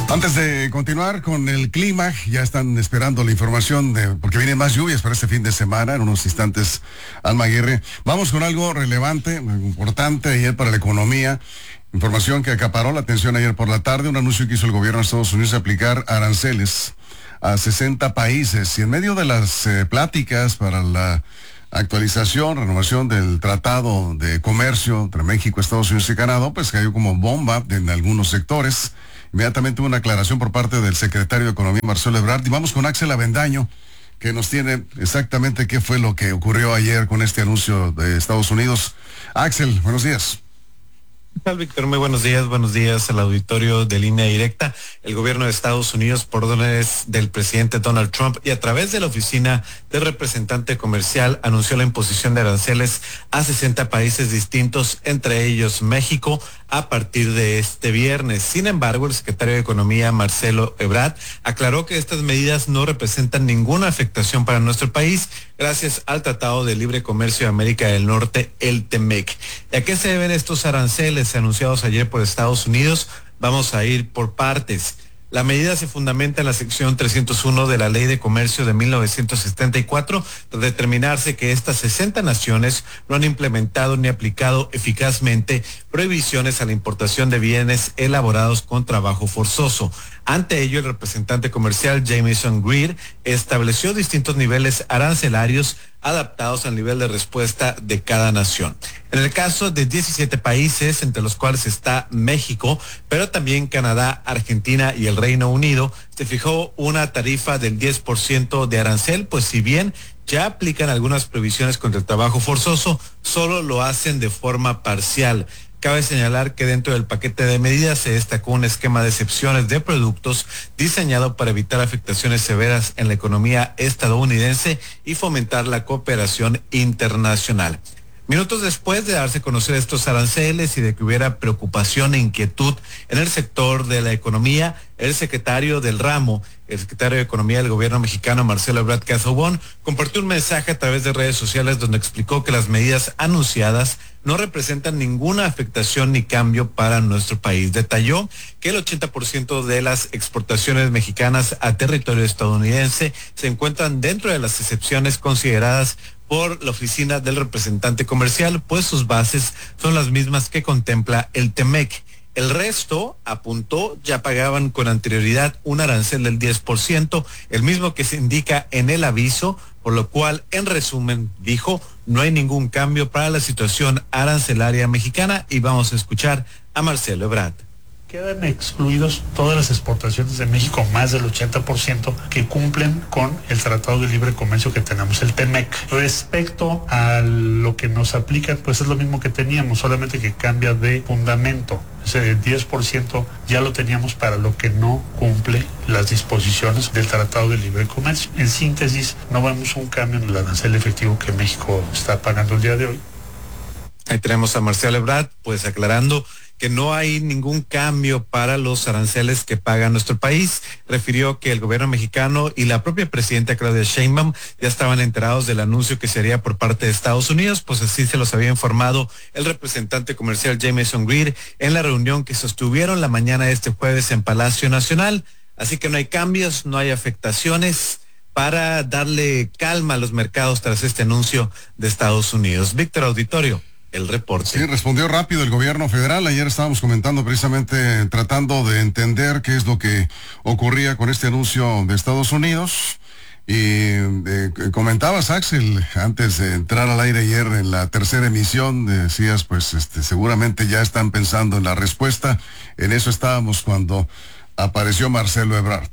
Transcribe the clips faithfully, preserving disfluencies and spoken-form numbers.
Antes de continuar con el clima, ya están esperando la información de, porque vienen más lluvias para este fin de semana. En unos instantes, Alma Aguirre. Vamos con algo relevante, importante ayer para la economía. Información que acaparó la atención ayer por la tarde. Un anuncio que hizo el gobierno de Estados Unidos de aplicar aranceles a sesenta países. Y en medio de las eh, pláticas para la actualización, renovación del Tratado de Comercio entre México, Estados Unidos y Canadá, pues cayó como bomba en algunos sectores. Inmediatamente hubo una aclaración por parte del secretario de Economía, Marcelo Ebrard, y vamos con Axel Avendaño, que nos tiene exactamente qué fue lo que ocurrió ayer con este anuncio de Estados Unidos. Axel, buenos días. ¿Qué tal, Víctor? Muy buenos días, buenos días al auditorio de Línea Directa. El gobierno de Estados Unidos, por órdenes del presidente Donald Trump y a través de la oficina del representante comercial, anunció la imposición de aranceles a sesenta países distintos, entre ellos México, a partir de este viernes. Sin embargo, el secretario de Economía, Marcelo Ebrard, aclaró que estas medidas no representan ninguna afectación para nuestro país, gracias al Tratado de Libre Comercio de América del Norte, el T M E C. ¿Y a qué se deben estos aranceles anunciados ayer por Estados Unidos? Vamos a ir por partes. La medida se fundamenta en la sección trescientos uno de la Ley de Comercio de mil novecientos setenta y cuatro, de determinarse que estas sesenta naciones no han implementado ni aplicado eficazmente prohibiciones a la importación de bienes elaborados con trabajo forzoso. Ante ello, el representante comercial Jamieson Greer estableció distintos niveles arancelarios adaptados al nivel de respuesta de cada nación. En el caso de diecisiete países, entre los cuales está México, pero también Canadá, Argentina y el Reino Unido, se fijó una tarifa del diez por ciento de arancel, pues si bien ya aplican algunas prohibiciones contra el trabajo forzoso, solo lo hacen de forma parcial. Cabe señalar que dentro del paquete de medidas se destacó un esquema de excepciones de productos diseñado para evitar afectaciones severas en la economía estadounidense y fomentar la cooperación internacional. Minutos después de darse a conocer estos aranceles y de que hubiera preocupación e inquietud en el sector de la economía, el secretario del ramo, el secretario de Economía del gobierno mexicano, Marcelo Ebrard Casaubon, compartió un mensaje a través de redes sociales donde explicó que las medidas anunciadas no representan ninguna afectación ni cambio para nuestro país. Detalló que el ochenta por ciento de las exportaciones mexicanas a territorio estadounidense se encuentran dentro de las excepciones consideradas por la oficina del representante comercial, pues sus bases son las mismas que contempla el T M E C. El resto, apuntó, ya pagaban con anterioridad un arancel del diez por ciento, el mismo que se indica en el aviso, por lo cual, en resumen, dijo, no hay ningún cambio para la situación arancelaria mexicana, y vamos a escuchar a Marcelo Ebrard. Quedan excluidos todas las exportaciones de México, más del ochenta por ciento, que cumplen con el Tratado de Libre Comercio que tenemos, el T M E C. Respecto a lo que nos aplica, pues es lo mismo que teníamos, solamente que cambia de fundamento. Ese diez por ciento ya lo teníamos para lo que no cumple las disposiciones del Tratado de Libre Comercio. En síntesis, no vemos un cambio en el arancel efectivo que México está pagando el día de hoy. Ahí tenemos a Marcelo Ebrard, pues aclarando que no hay ningún cambio para los aranceles que paga nuestro país. Refirió que el gobierno mexicano y la propia presidenta Claudia Sheinbaum ya estaban enterados del anuncio que sería por parte de Estados Unidos, pues así se los había informado el representante comercial Jamieson Greer en la reunión que sostuvieron la mañana de este jueves en Palacio Nacional. Así que no hay cambios, no hay afectaciones, para darle calma a los mercados tras este anuncio de Estados Unidos. Víctor, auditorio, el reporte. Sí, respondió rápido el gobierno federal. Ayer estábamos comentando precisamente, tratando de entender qué es lo que ocurría con este anuncio de Estados Unidos. Y eh, comentabas, Axel, antes de entrar al aire ayer en la tercera emisión, decías, pues este, seguramente ya están pensando en la respuesta. En eso estábamos cuando apareció Marcelo Ebrard.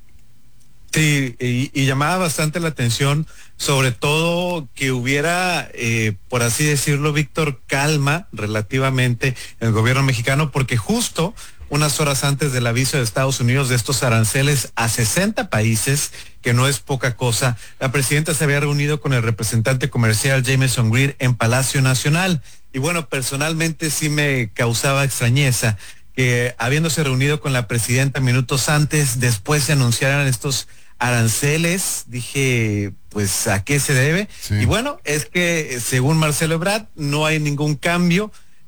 Sí, y, y llamaba bastante la atención, sobre todo que hubiera, eh, por así decirlo, Víctor, calma relativamente en el gobierno mexicano, porque justo unas horas antes del aviso de Estados Unidos de estos aranceles a sesenta países, que no es poca cosa, la presidenta se había reunido con el representante comercial Jamieson Greer en Palacio Nacional. Y bueno, personalmente sí me causaba extrañeza que, habiéndose reunido con la presidenta minutos antes, después se anunciaran estos aranceles. Dije, pues, ¿a qué se debe? Sí. Y bueno, es que según Marcelo Ebrard no hay ningún cambio.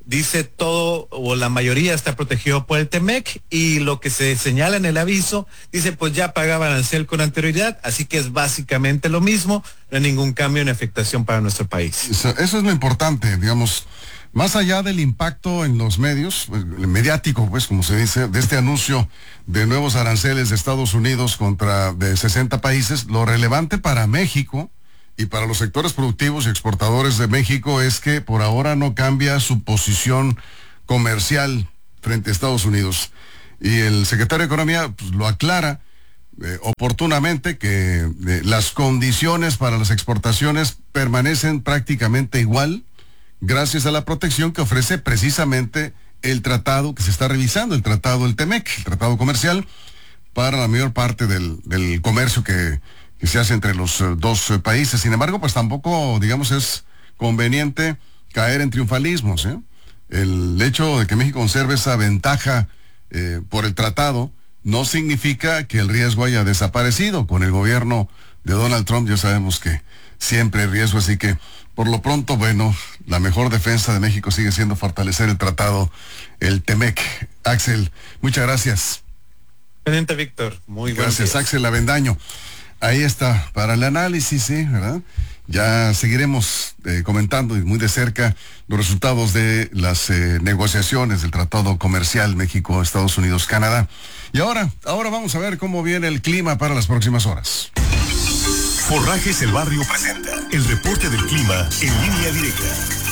dice todo o la mayoría está protegido por el T M E C, y lo que se señala en el aviso dice pues ya pagaba arancel con anterioridad, así que es básicamente lo mismo, no hay ningún cambio ni afectación para nuestro país. Eso, eso es lo importante, digamos, más allá del impacto en los medios, el mediático, pues como se dice, de este anuncio de nuevos aranceles de Estados Unidos contra de sesenta países, lo relevante para México y para los sectores productivos y exportadores de México es que por ahora no cambia su posición comercial frente a Estados Unidos. Y el secretario de Economía pues, lo aclara eh, oportunamente que eh, las condiciones para las exportaciones permanecen prácticamente igual gracias a la protección que ofrece precisamente el tratado que se está revisando, el tratado del T M E C, el tratado comercial, para la mayor parte del, del comercio que que se hace entre los uh, dos uh, países. Sin embargo, pues tampoco, digamos, es conveniente caer en triunfalismos, ¿eh? El hecho de que México conserve esa ventaja eh, por el tratado no significa que el riesgo haya desaparecido. Con el gobierno de Donald Trump ya sabemos que siempre hay riesgo, así que por lo pronto, bueno, la mejor defensa de México sigue siendo fortalecer el tratado, el T M E C. Axel, muchas gracias. Presidente Víctor, muy buenos Gracias, días. Axel Avendaño. Ahí está, para el análisis, ¿sí? ¿Verdad? Ya seguiremos eh, comentando muy de cerca los resultados de las eh, negociaciones del Tratado Comercial México, Estados Unidos, Canadá. Y ahora, ahora vamos a ver cómo viene el clima para las próximas horas. Forrajes El Barrio presenta el reporte del clima en línea directa.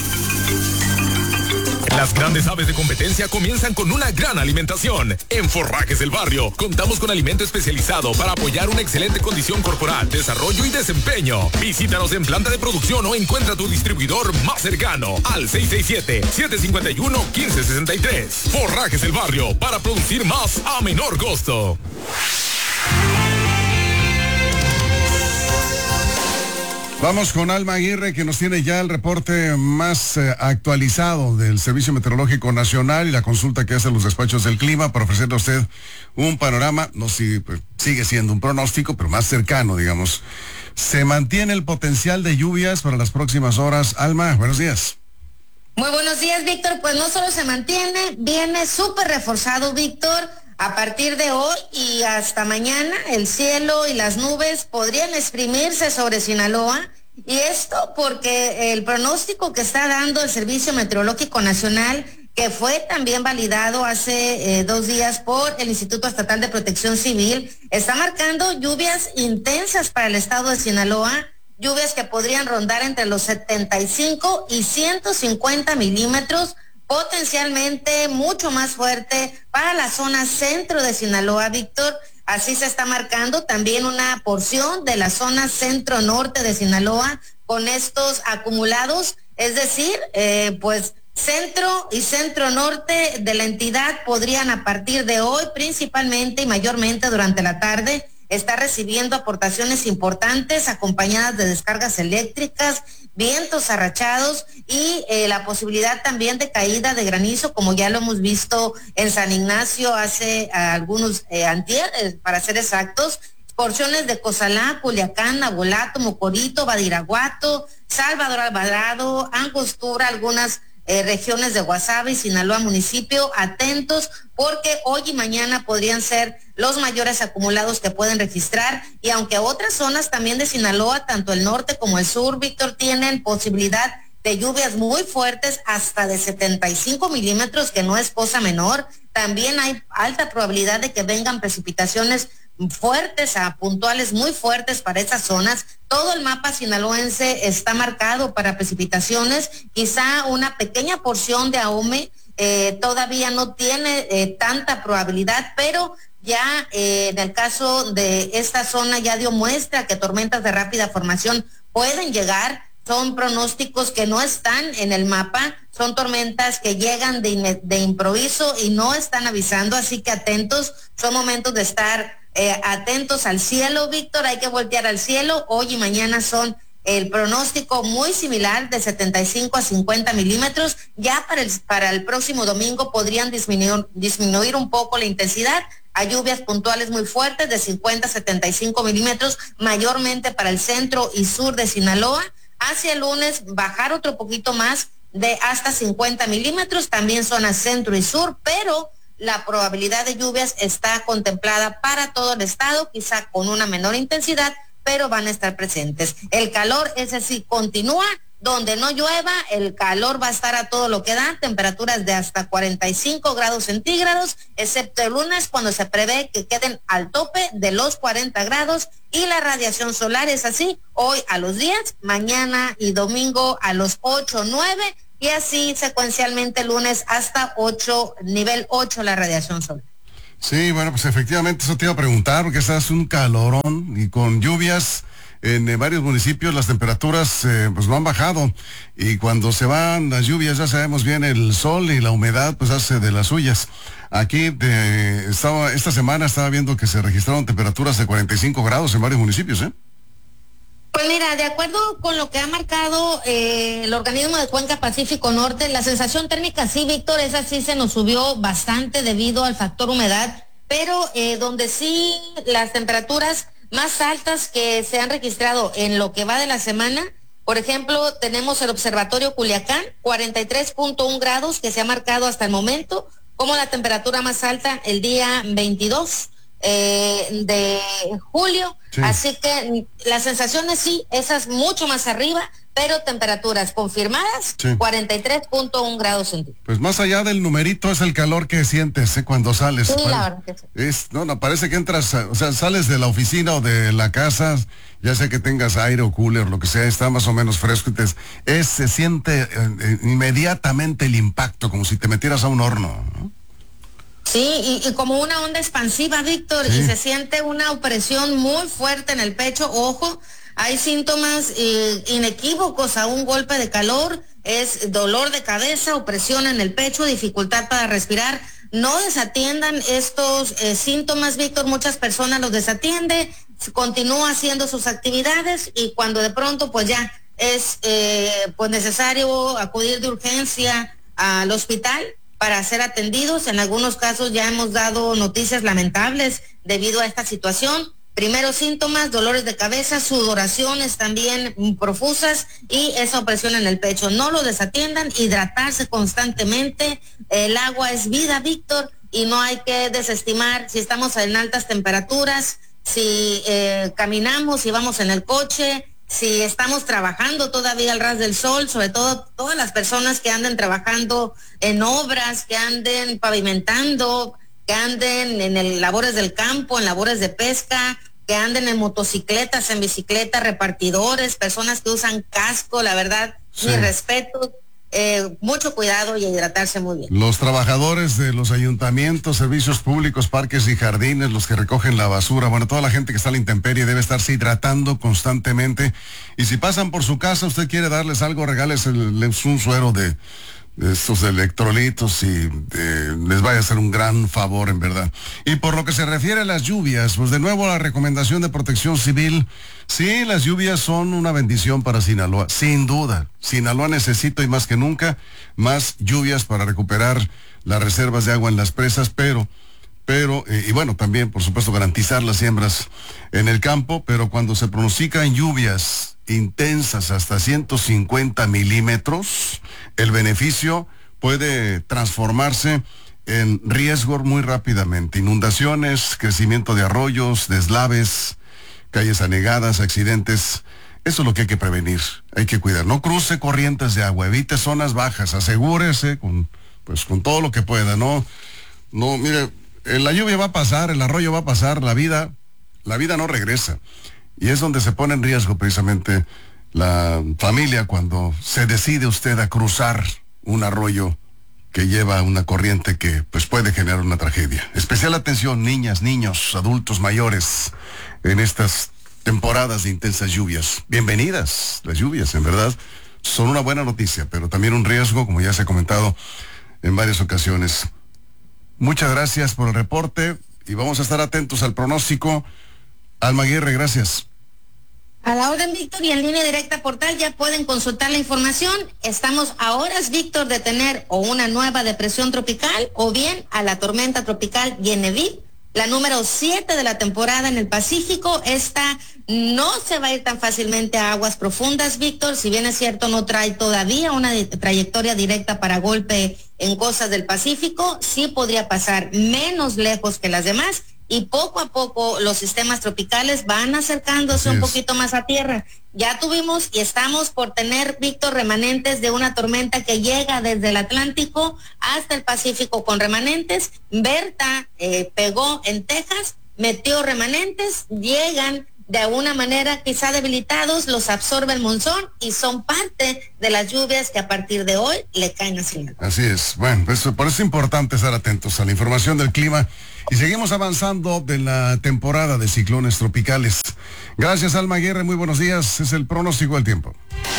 Las grandes aves de competencia comienzan con una gran alimentación. En Forrajes El Barrio contamos con alimento especializado para apoyar una excelente condición corporal, desarrollo y desempeño. Visítanos en planta de producción o encuentra tu distribuidor más cercano al seis seis siete, siete cinco uno, uno cinco seis tres. Forrajes El Barrio, para producir más a menor costo. Vamos con Alma Aguirre, que nos tiene ya el reporte más eh, actualizado del Servicio Meteorológico Nacional y la consulta que hacen los despachos del clima para ofrecerle a usted un panorama, no si, pues, sigue siendo un pronóstico, pero más cercano, digamos. ¿Se mantiene el potencial de lluvias para las próximas horas? Alma, buenos días. Muy buenos días, Víctor. Pues no solo se mantiene, viene súper reforzado, Víctor. A partir de hoy y hasta mañana, el cielo y las nubes podrían exprimirse sobre Sinaloa. Y esto porque el pronóstico que está dando el Servicio Meteorológico Nacional, que fue también validado hace eh, dos días por el Instituto Estatal de Protección Civil, está marcando lluvias intensas para el estado de Sinaloa, lluvias que podrían rondar entre los setenta y cinco y ciento cincuenta milímetros, potencialmente mucho más fuerte para la zona centro de Sinaloa, Víctor. Así se está marcando también una porción de la zona centro-norte de Sinaloa con estos acumulados, es decir, eh, pues centro y centro-norte de la entidad podrían a partir de hoy, principalmente y mayormente durante la tarde, estar recibiendo aportaciones importantes acompañadas de descargas eléctricas, vientos arrachados y eh, la posibilidad también de caída de granizo, como ya lo hemos visto en San Ignacio hace uh, algunos eh, antier, eh, para ser exactos, porciones de Cozalá, Culiacán, Nabolato, Mocorito, Badiraguato, Salvador Alvarado, Angostura, algunas Eh, regiones de Guasave y Sinaloa municipio, atentos porque hoy y mañana podrían ser los mayores acumulados que pueden registrar, y aunque otras zonas también de Sinaloa, tanto el norte como el sur, Víctor, tienen posibilidad de lluvias muy fuertes hasta de setenta y cinco milímetros, que no es cosa menor, también hay alta probabilidad de que vengan precipitaciones fuertes a puntuales muy fuertes para esas zonas. Todo el mapa sinaloense está marcado para precipitaciones, quizá una pequeña porción de Ahome eh, todavía no tiene eh, tanta probabilidad, pero ya eh, en el caso de esta zona ya dio muestra que tormentas de rápida formación pueden llegar. Son pronósticos que no están en el mapa, son tormentas que llegan de, de improviso y no están avisando, así que atentos, son momentos de estar Eh, atentos al cielo, Víctor, hay que voltear al cielo. Hoy y mañana son el pronóstico muy similar de setenta y cinco a cincuenta milímetros. Ya para el, para el próximo domingo podrían disminuir, disminuir un poco la intensidad a lluvias puntuales muy fuertes de cincuenta a setenta y cinco milímetros, mayormente para el centro y sur de Sinaloa. Hacia el lunes bajar otro poquito más de hasta cincuenta milímetros, también zonas centro y sur, pero la probabilidad de lluvias está contemplada para todo el estado, quizá con una menor intensidad, pero van a estar presentes. El calor, ese sí, continúa. Donde no llueva, el calor va a estar a todo lo que da, temperaturas de hasta cuarenta y cinco grados centígrados, excepto el lunes, cuando se prevé que queden al tope de los cuarenta grados, y la radiación solar es así, hoy a los diez, mañana y domingo a los ocho, nueve, y así secuencialmente lunes hasta ocho, nivel ocho la radiación solar. Sí, bueno, pues efectivamente eso te iba a preguntar, porque estás un calorón y con lluvias en eh, varios municipios las temperaturas eh, pues no han bajado, y cuando se van las lluvias ya sabemos bien, el sol y la humedad pues hace de las suyas. Aquí eh, estaba esta semana estaba viendo que se registraron temperaturas de cuarenta y cinco grados en varios municipios, ¿eh? Pues mira, de acuerdo con lo que ha marcado eh, el organismo de Cuenca Pacífico Norte, la sensación térmica sí, Víctor, esa sí se nos subió bastante debido al factor humedad, pero eh, donde sí las temperaturas más altas que se han registrado en lo que va de la semana, por ejemplo, tenemos el Observatorio Culiacán, cuarenta y tres punto uno grados que se ha marcado hasta el momento, como la temperatura más alta el día veintidós eh, de julio, sí. Así que las sensaciones sí, esas mucho más arriba, pero temperaturas confirmadas, sí. cuarenta y tres punto uno grados centígrados. Pues más allá del numerito es el calor que sientes ¿eh? cuando sales. Sí, bueno, la verdad que sí. Es, no, no, parece que entras, o sea, sales de la oficina o de la casa, ya sea que tengas aire o cooler, lo que sea, está más o menos fresco y te, es, se siente eh, inmediatamente el impacto, como si te metieras a un horno, ¿no? Sí, y, y como una onda expansiva, Víctor, sí. Y se siente una opresión muy fuerte en el pecho, ojo. Hay síntomas eh, inequívocos a un golpe de calor, es dolor de cabeza, opresión en el pecho, dificultad para respirar. No desatiendan estos eh, síntomas, Víctor, muchas personas los desatienden, continúa haciendo sus actividades y cuando de pronto pues ya es eh, pues necesario acudir de urgencia al hospital para ser atendidos. En algunos casos ya hemos dado noticias lamentables debido a esta situación. Primeros síntomas, dolores de cabeza, sudoraciones también profusas y esa opresión en el pecho. No lo desatiendan, hidratarse constantemente. El agua es vida, Víctor, y no hay que desestimar si estamos en altas temperaturas, si eh, caminamos, si vamos en el coche, si estamos trabajando todavía al ras del sol, sobre todo todas las personas que anden trabajando en obras, que anden pavimentando, que anden en el, labores del campo, en labores de pesca, que anden en motocicletas, en bicicletas, repartidores, personas que usan casco, la verdad, sí. Mi respeto, eh, mucho cuidado y hidratarse muy bien. Los trabajadores de los ayuntamientos, servicios públicos, parques y jardines, los que recogen la basura, bueno, toda la gente que está a la intemperie debe estarse hidratando constantemente. Y si pasan por su casa, usted quiere darles algo, regales un suero de... estos electrolitos y eh, les vaya a hacer un gran favor, en verdad. Y por lo que se refiere a las lluvias, pues de nuevo la recomendación de Protección Civil, sí, las lluvias son una bendición para Sinaloa, sin duda. Sinaloa necesita y más que nunca más lluvias para recuperar las reservas de agua en las presas, pero, pero, eh, y bueno, también por supuesto garantizar las siembras en el campo, pero cuando se pronostican lluvias intensas hasta ciento cincuenta milímetros, el beneficio puede transformarse en riesgo muy rápidamente. Inundaciones, crecimiento de arroyos, deslaves, calles anegadas, accidentes. Eso es lo que hay que prevenir, hay que cuidar. No cruce corrientes de agua, evite zonas bajas, asegúrese con, pues, con todo lo que pueda. No, no, mire, la lluvia va a pasar, el arroyo va a pasar, la vida, la vida no regresa. Y es donde se pone en riesgo precisamente la familia cuando se decide usted a cruzar un arroyo que lleva una corriente que pues puede generar una tragedia. Especial atención, niñas, niños, adultos mayores, en estas temporadas de intensas lluvias. Bienvenidas las lluvias, en verdad, son una buena noticia, pero también un riesgo, como ya se ha comentado en varias ocasiones. Muchas gracias por el reporte y vamos a estar atentos al pronóstico. Alma Aguirre, gracias. A la orden, Víctor, y en línea directa portal ya pueden consultar la información. Estamos a horas, Víctor, de tener o una nueva depresión tropical o bien a la tormenta tropical Genevieve, la número siete de la temporada en el Pacífico. Esta no se va a ir tan fácilmente a aguas profundas, Víctor. Si bien es cierto, no trae todavía una trayectoria directa para golpe en costas del Pacífico, sí podría pasar menos lejos que las demás. Y poco a poco los sistemas tropicales van acercándose un poquito más a tierra. Ya tuvimos y estamos por tener, Víctor, remanentes de una tormenta que llega desde el Atlántico hasta el Pacífico con remanentes. Berta eh, pegó en Texas, metió remanentes, llegan de alguna manera quizá debilitados, los absorbe el monzón y son parte de las lluvias que a partir de hoy le caen a Sinaloa. Así es. Bueno, pues por eso es importante estar atentos a la información del clima y seguimos avanzando de la temporada de ciclones tropicales. Gracias, Alma Aguirre, muy buenos días. Es el pronóstico del tiempo.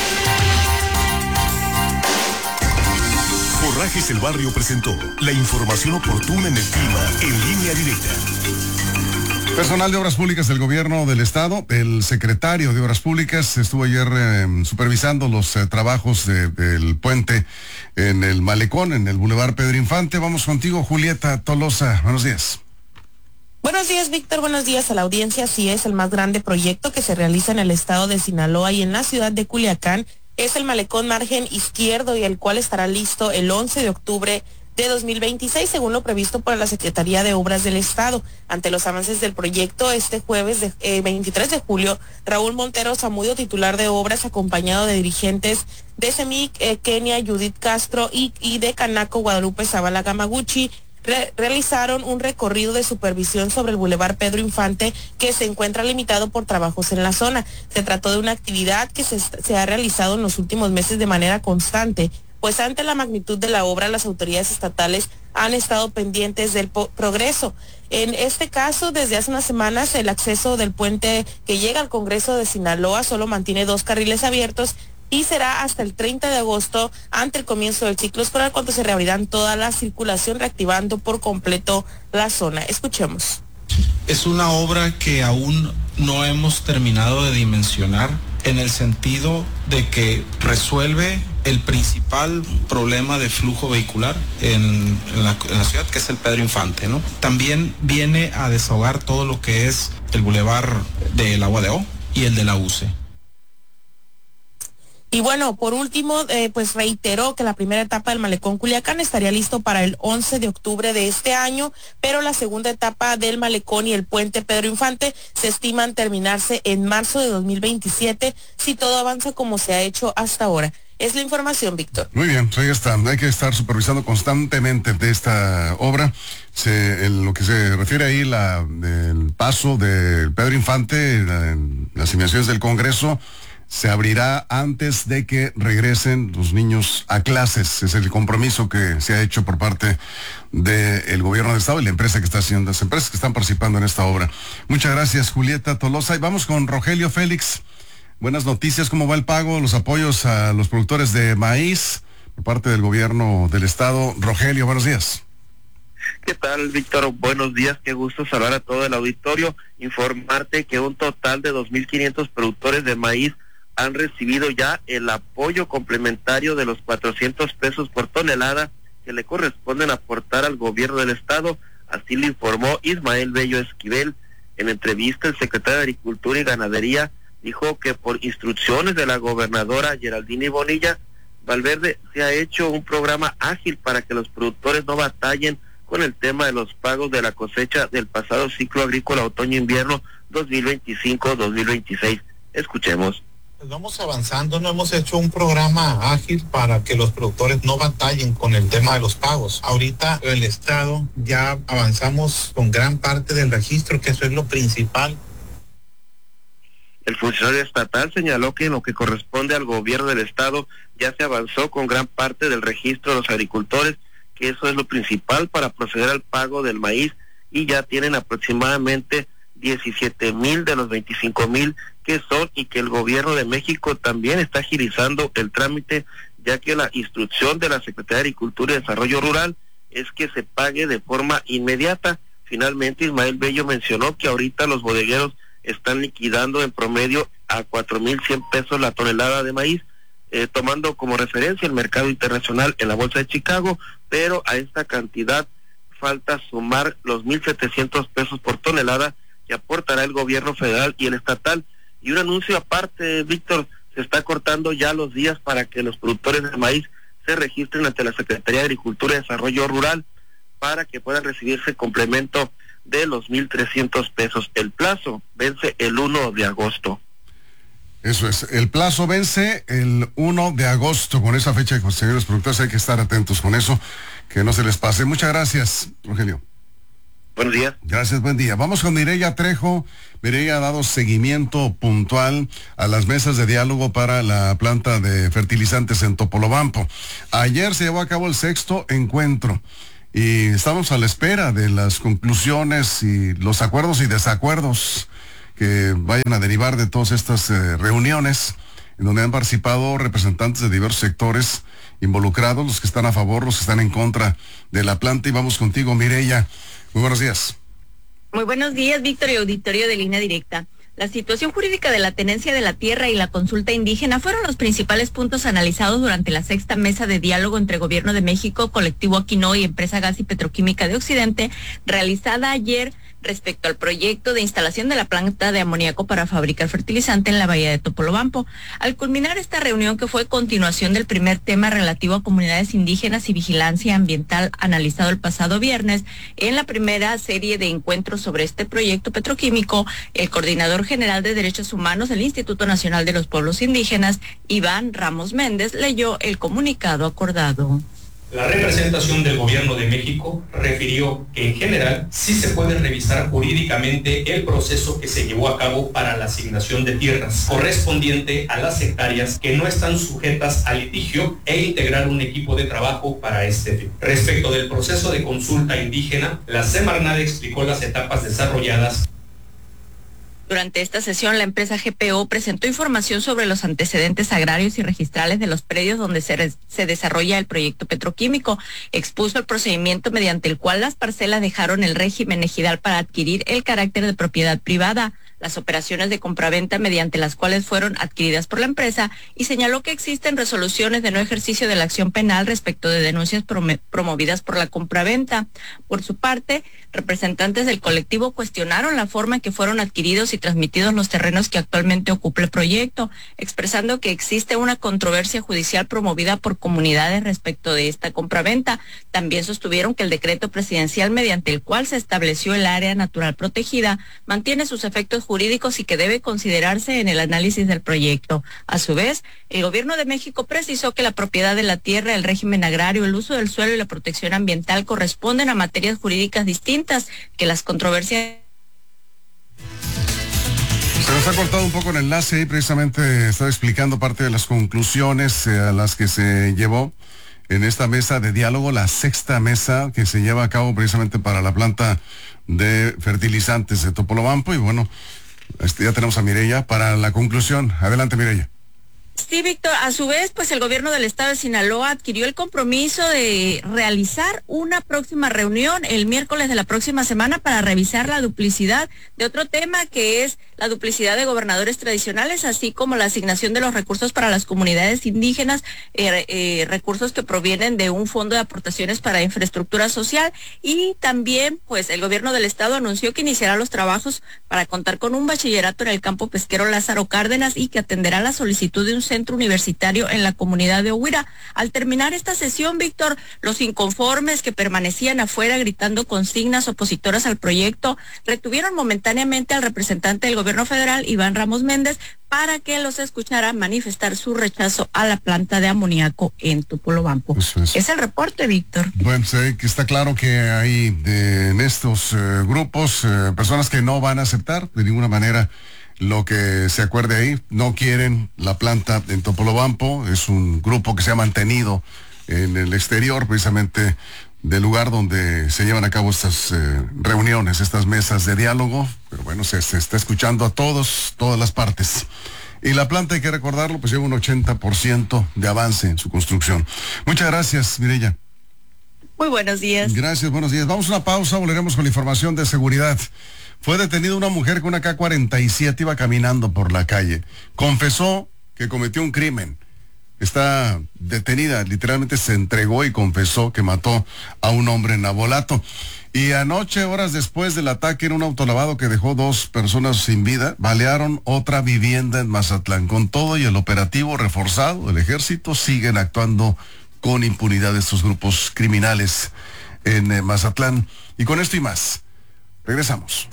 Forrajes El Barrio presentó la información oportuna en el clima en Línea Directa. Personal de Obras Públicas del Gobierno del Estado, el secretario de Obras Públicas estuvo ayer eh, supervisando los eh, trabajos de, del puente en el Malecón, en el Boulevard Pedro Infante. Vamos contigo, Julieta Tolosa. Buenos días. Buenos días, Víctor. Buenos días a la audiencia. Sí, es el más grande proyecto que se realiza en el estado de Sinaloa y en la ciudad de Culiacán. Es el Malecón Margen Izquierdo y el cual estará listo el once de octubre de dos mil veintiséis, según lo previsto por la Secretaría de Obras del Estado. Ante los avances del proyecto, este jueves de, eh, veintitrés de julio, Raúl Montero Zamudio, titular de Obras, acompañado de dirigentes de CEMIC, eh, Kenia, Judith Castro y, y de Canaco, Guadalupe Zavala Gamaguchi, re realizaron un recorrido de supervisión sobre el Boulevard Pedro Infante, que se encuentra limitado por trabajos en la zona. Se trató de una actividad que se, se ha realizado en los últimos meses de manera constante, pues ante la magnitud de la obra, las autoridades estatales han estado pendientes del progreso. En este caso, desde hace unas semanas, el acceso del puente que llega al Congreso de Sinaloa solo mantiene dos carriles abiertos y será hasta el treinta de agosto, ante el comienzo del ciclo escolar, cuando se reabrirán toda la circulación, reactivando por completo la zona. Escuchemos. Es una obra que aún no hemos terminado de dimensionar, en el sentido de que resuelve el principal problema de flujo vehicular en, en, la, en la ciudad, que es el Pedro Infante, ¿no? También viene a desahogar todo lo que es el bulevar del Agua de O y el de la U C E. Y bueno, por último, eh, pues reiteró que la primera etapa del Malecón Culiacán estaría listo para el once de octubre de este año, pero la segunda etapa del Malecón y el puente Pedro Infante se estiman terminarse en marzo de dos mil veintisiete, si todo avanza como se ha hecho hasta ahora. Es la información, Víctor. Muy bien, pues ahí está. Hay que estar supervisando constantemente de esta obra. Se, en lo que se refiere ahí, la, el paso del Pedro Infante, la, las asignaciones del Congreso, se abrirá antes de que regresen los niños a clases. Es el compromiso que se ha hecho por parte del gobierno del estado y la empresa que está haciendo, las empresas que están participando en esta obra. Muchas gracias, Julieta Tolosa. Y vamos con Rogelio Félix. Buenas noticias, ¿cómo va el pago, los apoyos a los productores de maíz por parte del gobierno del estado? Rogelio, buenos días. ¿Qué tal, Víctor? Buenos días, qué gusto saludar a todo el auditorio. Informarte que un total de dos mil quinientos productores de maíz han recibido ya el apoyo complementario de los cuatrocientos pesos por tonelada que le corresponden aportar al gobierno del estado. Así lo informó Ismael Bello Esquivel. En entrevista, el secretario de Agricultura y Ganadería dijo que por instrucciones de la gobernadora Geraldine Bonilla, Valverde se ha hecho un programa ágil para que los productores no batallen con el tema de los pagos de la cosecha del pasado ciclo agrícola otoño-invierno dos mil veinticinco dos mil veintiséis. Escuchemos. Vamos avanzando, no hemos hecho un programa ágil para que los productores no batallen con el tema de los pagos. Ahorita el Estado ya avanzamos con gran parte del registro, que eso es lo principal. El funcionario estatal señaló que en lo que corresponde al gobierno del estado ya se avanzó con gran parte del registro de los agricultores, que eso es lo principal para proceder al pago del maíz, y ya tienen aproximadamente diecisiete mil de los veinticinco mil que son, y que el gobierno de México también está agilizando el trámite, ya que la instrucción de la Secretaría de Agricultura y Desarrollo Rural es que se pague de forma inmediata. Finalmente, Ismael Bello mencionó que ahorita los bodegueros están liquidando en promedio a cuatro mil cien pesos la tonelada de maíz, eh, tomando como referencia el mercado internacional en la Bolsa de Chicago, pero a esta cantidad falta sumar los mil setecientos pesos por tonelada que aportará el gobierno federal y el estatal. Y un anuncio aparte, Víctor, se está cortando ya los días para que los productores de maíz se registren ante la Secretaría de Agricultura y Desarrollo Rural para que puedan recibirse complemento de los mil trescientos pesos. El plazo vence el uno de agosto. Eso es, el plazo vence el uno de agosto. Con esa fecha de conseguir los productores hay que estar atentos con eso, que no se les pase. Muchas gracias, Rogelio. Buenos días. Gracias, buen día. Vamos con Mireya Trejo. Mireya ha dado seguimiento puntual a las mesas de diálogo para la planta de fertilizantes en Topolobampo. Ayer se llevó a cabo el sexto encuentro y estamos a la espera de las conclusiones y los acuerdos y desacuerdos que vayan a derivar de todas estas eh, reuniones en donde han participado representantes de diversos sectores involucrados, los que están a favor, los que están en contra de la planta. Y vamos contigo, Mireya. Muy buenos días. Muy buenos días, Víctor y auditorio de Línea Directa. La situación jurídica de la tenencia de la tierra y la consulta indígena fueron los principales puntos analizados durante la sexta mesa de diálogo entre Gobierno de México, Colectivo Aquino y Empresa Gas y Petroquímica de Occidente, realizada ayer respecto al proyecto de instalación de la planta de amoníaco para fabricar fertilizante en la bahía de Topolobampo. Al culminar esta reunión, que fue continuación del primer tema relativo a comunidades indígenas y vigilancia ambiental analizado el pasado viernes, en la primera serie de encuentros sobre este proyecto petroquímico, el coordinador general de Derechos Humanos del Instituto Nacional de los Pueblos Indígenas, Iván Ramos Méndez, leyó el comunicado acordado. La representación del Gobierno de México refirió que en general sí se puede revisar jurídicamente el proceso que se llevó a cabo para la asignación de tierras correspondiente a las hectáreas que no están sujetas a litigio e integrar un equipo de trabajo para este fin. Respecto del proceso de consulta indígena, la Semarnat explicó las etapas desarrolladas. Durante esta sesión, la empresa G P O presentó información sobre los antecedentes agrarios y registrales de los predios donde se, se desarrolla el proyecto petroquímico. Expuso el procedimiento mediante el cual las parcelas dejaron el régimen ejidal para adquirir el carácter de propiedad privada, las operaciones de compraventa mediante las cuales fueron adquiridas por la empresa, y señaló que existen resoluciones de no ejercicio de la acción penal respecto de denuncias prom- promovidas por la compraventa. Por su parte, representantes del colectivo cuestionaron la forma en que fueron adquiridos y transmitidos los terrenos que actualmente ocupa el proyecto, expresando que existe una controversia judicial promovida por comunidades respecto de esta compraventa. También sostuvieron que el decreto presidencial mediante el cual se estableció el área natural protegida mantiene sus efectos jurídicos y que debe considerarse en el análisis del proyecto. A su vez, el Gobierno de México precisó que la propiedad de la tierra, el régimen agrario, el uso del suelo y la protección ambiental corresponden a materias jurídicas distintas, que las controversias... Se nos ha cortado un poco el enlace y precisamente estaba explicando parte de las conclusiones eh, a las que se llevó en esta mesa de diálogo, la sexta mesa que se lleva a cabo precisamente para la planta de fertilizantes de Topolobampo. Y bueno, este, ya tenemos a Mireya para la conclusión. Adelante, Mireya. Sí, Víctor, a su vez, pues el gobierno del estado de Sinaloa adquirió el compromiso de realizar una próxima reunión el miércoles de la próxima semana para revisar la duplicidad de otro tema, que es la duplicidad de gobernadores tradicionales, así como la asignación de los recursos para las comunidades indígenas, eh, eh, recursos que provienen de un fondo de aportaciones para infraestructura social. Y también, pues el gobierno del estado anunció que iniciará los trabajos para contar con un bachillerato en el campo pesquero Lázaro Cárdenas y que atenderá la solicitud de un centro universitario en la comunidad de Huira. Al terminar esta sesión, Víctor, los inconformes que permanecían afuera gritando consignas opositoras al proyecto retuvieron momentáneamente al representante del gobierno federal, Iván Ramos Méndez, para que los escuchara manifestar su rechazo a la planta de amoníaco en Topolobampo. Es. es el reporte, Víctor. Bueno, sí, que está claro que hay de, en estos eh, grupos eh, personas que no van a aceptar de ninguna manera lo que se acuerde ahí. No quieren la planta en Topolobampo. Es un grupo que se ha mantenido en el exterior, precisamente del lugar donde se llevan a cabo estas eh, reuniones, estas mesas de diálogo. Pero bueno, se, se está escuchando a todos, todas las partes. Y la planta, hay que recordarlo, pues lleva un ochenta por ciento de avance en su construcción. Muchas gracias, Mireya. Muy buenos días. Gracias, buenos días. Vamos a una pausa, volveremos con la información de seguridad. Fue detenida una mujer con una K cuarenta y siete, iba caminando por la calle. Confesó que cometió un crimen. está detenida, literalmente se entregó y confesó que mató a un hombre en Navolato. Y anoche, horas después del ataque en un autolavado que dejó dos personas sin vida, balearon otra vivienda en Mazatlán. Con todo y el operativo reforzado, el ejército siguen actuando con impunidad estos grupos criminales en eh, Mazatlán. Y con esto y más, regresamos.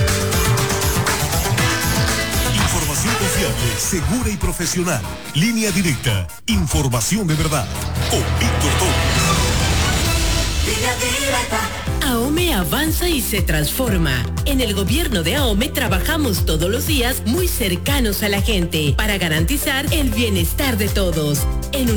Información confiable, segura y profesional. Línea directa. Información de verdad. Con Víctor Torres. Línea directa. AOME avanza y se transforma. En el gobierno de AOME trabajamos todos los días muy cercanos a la gente para garantizar el bienestar de todos. En un